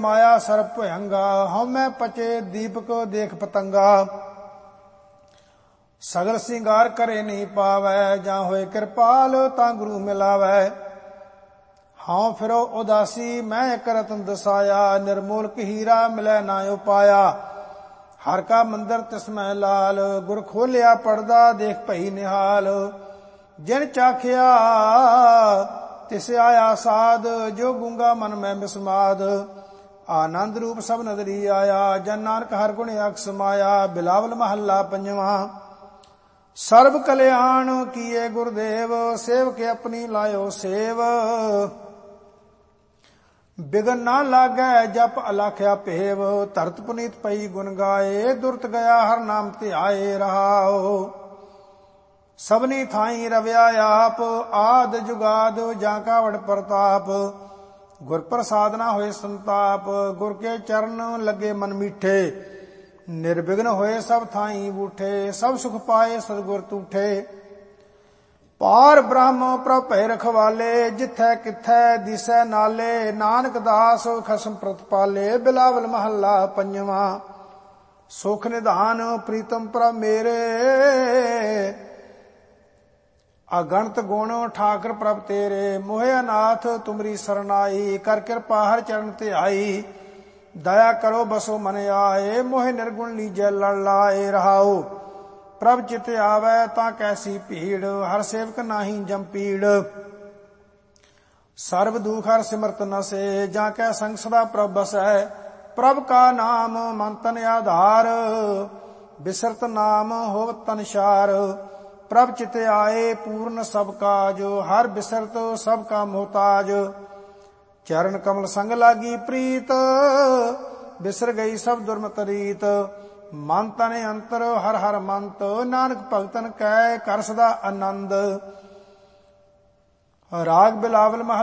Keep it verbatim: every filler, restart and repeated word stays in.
ਮਾਇਆ ਸਰਬ ਭੁਯੰਗਾ। ਹਉਮੈ ਪਚੇ ਦੀਪਕ ਦੇਖ ਪਤੰਗਾ। ਸਗਲ ਸਿੰਗਾਰ ਕਰੇ ਨਹੀਂ ਪਾਵੈ। ਜਾਂ ਹੋਏ ਕਿਰਪਾਲ ਤਾਂ ਗੁਰੂ ਮਿਲਾਵੈ। ਹਾਂ ਫਿਰੋ ਉਦਾਸੀ ਮੈਂ ਇੱਕ ਰਤਨ ਦਸਾਇਆ। ਨਿਰਮੋਲਕ ਹੀਰਾ ਮਿਲੈ ਨਾ ਉਪਾਇਆ। ਹਰ ਕਾ ਮੰਦਰ ਤਿਸਮੈ ਲਾਲ। ਗੁਰ ਖੋਲਿਆ ਪੜਦਾ ਦੇਖ ਭਈ ਨਿਹਾਲ। ਜਿਨ ਚਾਖਿਆ ਤਿਸ ਆਇਆ ਸਾਧ। ਜੋ ਗੂੰਗਾ ਮਨ ਮੈਂ ਬਿਸਮਾਦ। ਆਨੰਦ ਰੂਪ ਸਭ ਨਦਰੀ ਆਇਆ। ਜਨ ਨਾਨਕ ਹਰ ਗੁਣ ਅਖ ਸਮਾਇਆ। ਬਿਲਾਵਲ ਮਹੱਲਾ ਪੰਜਵਾਂ। ਸਰਬ ਕਲਿਆਣ ਕੀਏ ਗੁਰਦੇਵ। ਸੇਵਕ ਆਪਣੀ ਲਾਇਓ ਸੇਵ। ਬਿਗਨ ਨਾ ਲਾਗੈ ਜਪ ਅਲਖਿਆ ਭੇਵ। ਧਰਤ ਪੁਨੀਤ ਪਈ ਗੁਣ ਗਾਏ। ਦੁਰਤ ਗਿਆ ਹਰ ਨਾਮ ਧਿਆਏ ਰਹਾਓ। ਸਭਨੀ ਥਾਈ ਰਵਿਆ ਆਪ। ਆਦ ਜੁਗਾਦ ਜਾਂ ਕਾ ਵਡ ਪ੍ਰਤਾਪ। ਗੁਰ ਪ੍ਰਸਾਦ ਨਾ ਹੋਏ ਸੰਤਾਪ। ਗੁਰ ਕੇ ਚਰਨ ਲੱਗੇ ਮਨ ਮੀਠੇ। ਨਿਰਵਿਘਨ ਹੋਏ ਸਭ ਥਾਈ ਬੂਠੇ। ਸਭ ਸੁਖ ਪਾਏ ਸਤਿਗੁਰ ਤੂਠੇ। ਪਾਰ ਬ੍ਰਹਮ ਪ੍ਰਭ ਭੈ ਰਖਵਾਲੇ। ਜਿਥੈ ਕਿਥੈ ਦਿਸੈ ਨਾਲੇ। ਨਾਨਕ ਦਾਸ ਖਸਮ ਪ੍ਰਤਪਾਲੇ। ਬਿਲਾਵਲ ਮਹੱਲਾ ਪੰਜਵਾਂ। ਸੁਖ ਨਿਧਾਨ ਪ੍ਰੀਤਮ ਪ੍ਰਭ ਮੇਰੇ। ਅਗਣਤ ਗੁਣ ਠਾਕਰ ਪ੍ਰਭ ਤੇਰੇ। ਮੋਹਿ ਅਨਾਥ ਤੁਮਰੀ ਸਰਨਾਈ। ਕਰ ਕਿਰਪਾ ਹਰ ਚਰਨ ਤੇ ਆਈ। ਦਇਆ ਕਰੋ ਬਸੋ ਮਨ ਆਏ। ਮੋਹਿ ਨਿਰਗੁਣ ਲੀਜੈ ਲੜ ਲਾਏ ਰਹਾਓ। ਪ੍ਰਭ ਚਿਤ ਆਵੈ ਤਾਂ ਕੈਸੀ ਭੀੜ। ਹਰ ਸੇਵਕ ਨਾਹੀ ਜੰਪੀੜ। ਸਰਬ ਦੁਖ ਹਰ ਸਿਮਰਤ ਨਸੇ। ਜਾਂ ਕੈ ਸੰਗ ਸਦਾ ਪ੍ਰਭ ਬਸੈ। ਪ੍ਰਭ ਕਾ ਨਾਮ ਮਨ ਤਨ ਆਧਾਰ। ਬਿਸਰਤ ਨਾਮ ਹੋਵਤ ਤਨਸਾਰ। ਪ੍ਰਭ ਚਿਤ ਆਏ ਪੂਰਨ ਸਭ ਕਾਜ। ਹਰ ਬਿਸਰਤ ਸਭ ਕਾ ਮੁਹਤਾਜ। ਚਰਨ ਕਮਲ ਸੰਗ ਲਾਗੀ ਪ੍ਰੀਤ। ਬਿਸਰ ਗਈ ਸਭ ਦੁਰਮਤ ਰੀਤ। ਮਨ ਤਨ ਅੰਤਰ ਹਰ ਹਰ ਮੰਤ। ਨਾਨਕ ਭਗਤਨ ਕੈ ਕਰ ਸਦਾ ਆਨੰਦ। ਰਾਗ ਬਿਲਾਵਲ ਮਹੱਲਾ